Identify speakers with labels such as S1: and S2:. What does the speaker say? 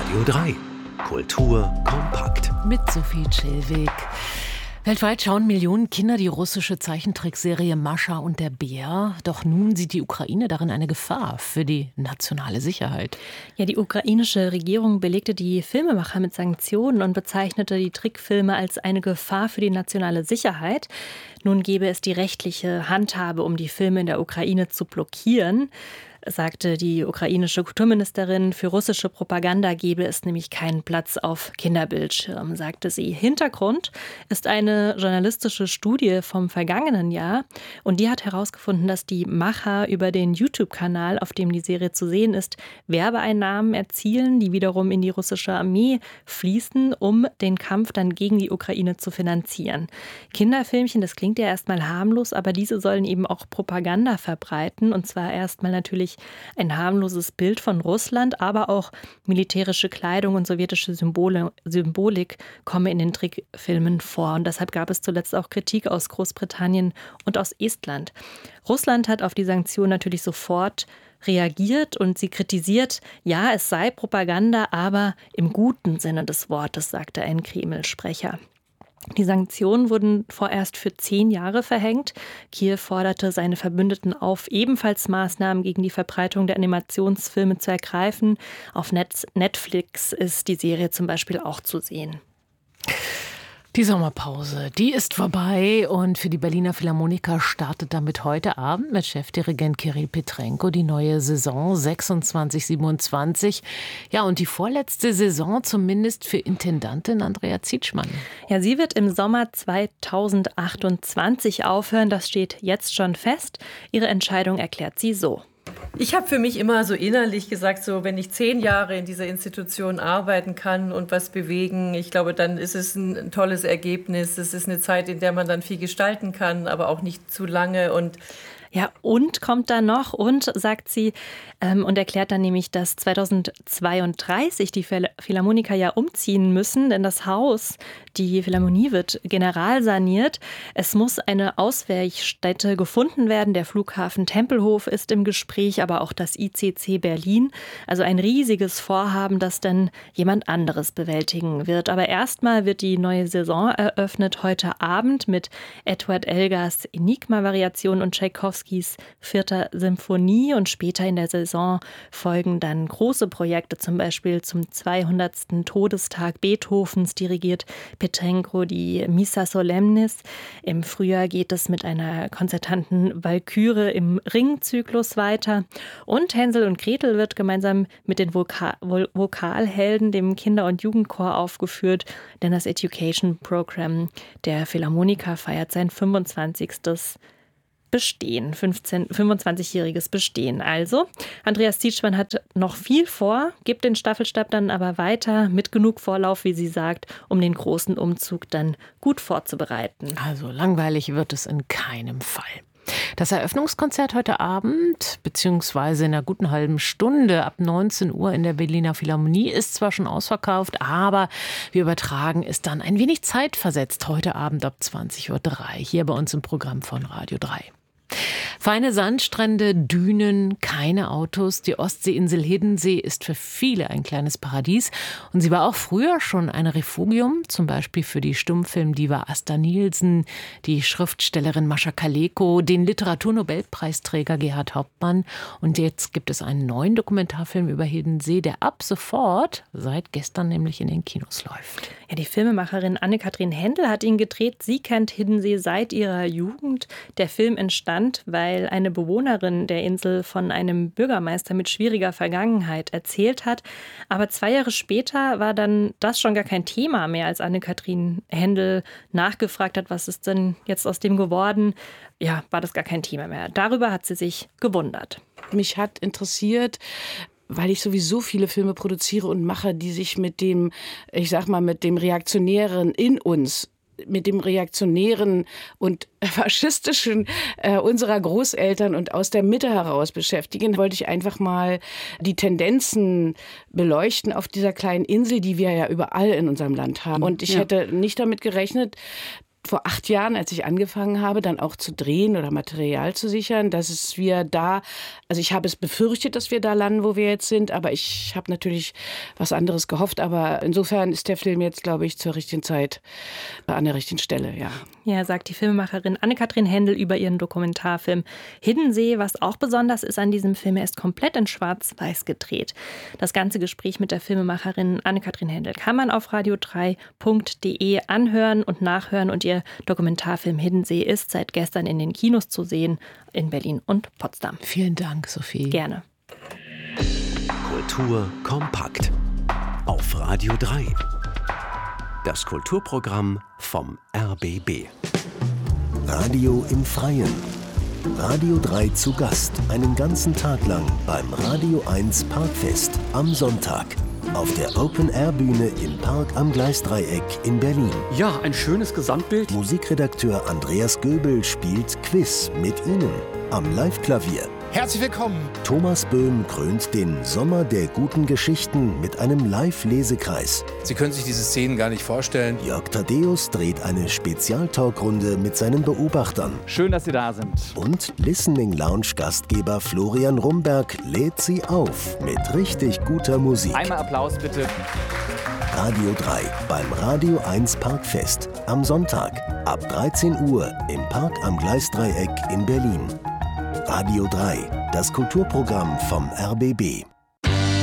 S1: Radio 3. Kultur kompakt.
S2: Mit Sophie Cillwig. Weltweit schauen Millionen Kinder die russische Zeichentrickserie Mascha und der Bär. Doch nun sieht die Ukraine darin eine Gefahr für die nationale Sicherheit.
S3: Ja, die ukrainische Regierung belegte die Filmemacher mit Sanktionen und bezeichnete die Trickfilme als eine Gefahr für die nationale Sicherheit. Nun gäbe es die rechtliche Handhabe, um die Filme in der Ukraine zu blockieren, sagte die ukrainische Kulturministerin. Für russische Propaganda gebe es nämlich keinen Platz auf Kinderbildschirmen, sagte sie. Hintergrund ist eine journalistische Studie vom vergangenen Jahr und die hat herausgefunden, dass die Macher über den YouTube-Kanal, auf dem die Serie zu sehen ist, Werbeeinnahmen erzielen, die wiederum in die russische Armee fließen, um den Kampf dann gegen die Ukraine zu finanzieren. Kinderfilmchen, das klingt ja erstmal harmlos, aber diese sollen eben auch Propaganda verbreiten, und zwar erstmal natürlich ein harmloses Bild von Russland, aber auch militärische Kleidung und sowjetische Symbolik komme in den Trickfilmen vor. Und deshalb gab es zuletzt auch Kritik aus Großbritannien und aus Estland. Russland hat auf die Sanktionen natürlich sofort reagiert und sie kritisiert, ja, es sei Propaganda, aber im guten Sinne des Wortes, sagte ein Kreml-Sprecher. Die Sanktionen wurden vorerst für 10 Jahre verhängt. Kiew forderte seine Verbündeten auf, ebenfalls Maßnahmen gegen die Verbreitung der Animationsfilme zu ergreifen. Auf Netflix ist die Serie zum Beispiel auch zu sehen.
S2: Die Sommerpause, die ist vorbei und für die Berliner Philharmoniker startet damit heute Abend mit Chefdirigent Kirill Petrenko die neue Saison 26/27. Ja, und die vorletzte Saison zumindest für Intendantin Andrea Zietschmann.
S3: Ja, sie wird im Sommer 2028 aufhören, das steht jetzt schon fest. Ihre Entscheidung erklärt sie so.
S4: Ich habe für mich immer so innerlich gesagt, so wenn ich 10 Jahre in dieser Institution arbeiten kann und was bewegen, ich glaube, dann ist es ein tolles Ergebnis. Es ist eine Zeit, in der man dann viel gestalten kann, aber auch nicht zu lange. Und
S3: ja, und kommt da noch und, sagt sie, und erklärt dann nämlich, dass 2032 die Philharmoniker ja umziehen müssen, denn das Haus, die Philharmonie, wird generalsaniert. Es muss eine Ausweichstätte gefunden werden. Der Flughafen Tempelhof ist im Gespräch, aber auch das ICC Berlin. Also ein riesiges Vorhaben, das dann jemand anderes bewältigen wird. Aber erstmal wird die neue Saison eröffnet heute Abend mit Edward Elgars Enigma-Variation und Tschaikowskis 4. Symphonie, und später in der Saison folgen dann große Projekte, zum Beispiel zum 200. Todestag Beethovens dirigiert Petrenko die Missa Solemnis. Im Frühjahr geht es mit einer konzertanten Walküre im Ringzyklus weiter. Und Hänsel und Gretel wird gemeinsam mit den Vokalhelden, dem Kinder- und Jugendchor, aufgeführt, denn das Education Program der Philharmoniker feiert sein 25-jähriges Bestehen. Also, Andreas Zietschmann hat noch viel vor, gibt den Staffelstab dann aber weiter mit genug Vorlauf, wie sie sagt, um den großen Umzug dann gut vorzubereiten.
S2: Also langweilig wird es in keinem Fall. Das Eröffnungskonzert heute Abend, beziehungsweise in einer guten halben Stunde ab 19 Uhr in der Berliner Philharmonie, ist zwar schon ausverkauft, aber wir übertragen es dann ein wenig zeitversetzt heute Abend ab 20:03 Uhr hier bei uns im Programm von Radio 3. Feine Sandstrände, Dünen, keine Autos. Die Ostseeinsel Hiddensee ist für viele ein kleines Paradies. Und sie war auch früher schon ein Refugium, zum Beispiel für die Stummfilmdiva Asta Nielsen, die Schriftstellerin Mascha Kaleko, den Literaturnobelpreisträger Gerhard Hauptmann. Und jetzt gibt es einen neuen Dokumentarfilm über Hiddensee, der ab sofort, seit gestern nämlich, in den Kinos läuft.
S3: Ja, die Filmemacherin Anne-Kathrin Händel hat ihn gedreht. Sie kennt Hiddensee seit ihrer Jugend. Der Film entstand, weil eine Bewohnerin der Insel von einem Bürgermeister mit schwieriger Vergangenheit erzählt hat. Aber 2 Jahre später war dann das schon gar kein Thema mehr, als Anne-Kathrin Händel nachgefragt hat, was ist denn jetzt aus dem geworden? Ja, war das gar kein Thema mehr. Darüber hat sie sich gewundert.
S5: Mich hat interessiert, weil ich sowieso viele Filme produziere und mache, die sich mit dem, ich sag mal, mit dem Reaktionären in uns, mit dem Reaktionären und Faschistischen unserer Großeltern und aus der Mitte heraus beschäftigen, wollte ich einfach mal die Tendenzen beleuchten auf dieser kleinen Insel, die wir ja überall in unserem Land haben. Und ich hätte nicht damit gerechnet, vor 8 Jahren, als ich angefangen habe, dann auch zu drehen oder Material zu sichern, dass wir da, also ich habe es befürchtet, dass wir da landen, wo wir jetzt sind, aber ich habe natürlich was anderes gehofft. Aber insofern ist der Film jetzt, glaube ich, zur richtigen Zeit an der richtigen Stelle, ja.
S3: Ja, sagt die Filmemacherin Anne-Kathrin Hendel über ihren Dokumentarfilm Hiddensee. Was auch besonders ist an diesem Film, er ist komplett in Schwarz-Weiß gedreht. Das ganze Gespräch mit der Filmemacherin Anne-Kathrin Hendel kann man auf radio3.de anhören und nachhören. Und ihr Dokumentarfilm Hiddensee ist seit gestern in den Kinos zu sehen, in Berlin und Potsdam.
S2: Vielen Dank, Sophie.
S3: Gerne.
S1: Kultur kompakt. Auf Radio 3. Das Kulturprogramm vom RBB. Radio im Freien. Radio 3 zu Gast. Einen ganzen Tag lang beim Radio 1 Parkfest am Sonntag. Auf der Open-Air-Bühne im Park am Gleisdreieck in Berlin.
S6: Ja, ein schönes Gesamtbild.
S1: Musikredakteur Andreas Göbel spielt Quiz mit Ihnen am Live-Klavier.
S7: Herzlich willkommen.
S1: Thomas Böhm krönt den Sommer der guten Geschichten mit einem Live-Lesekreis.
S7: Sie können sich diese Szenen gar nicht vorstellen.
S1: Jörg Thaddeus dreht eine Spezialtalkrunde mit seinen Beobachtern.
S6: Schön, dass Sie da sind.
S1: Und Listening Lounge-Gastgeber Florian Rumberg lädt Sie auf mit richtig guter Musik.
S6: Einmal Applaus bitte.
S1: Radio 3 beim Radio 1 Parkfest am Sonntag ab 13 Uhr im Park am Gleisdreieck in Berlin. Radio 3, das Kulturprogramm vom RBB.